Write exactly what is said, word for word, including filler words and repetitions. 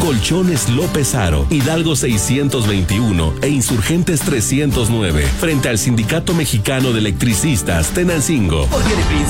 Colchones López Aro, Hidalgo seiscientos veintiuno e Insurgentes trescientos nueve, frente al Sindicato Mexicano de Electricistas, Tenancingo.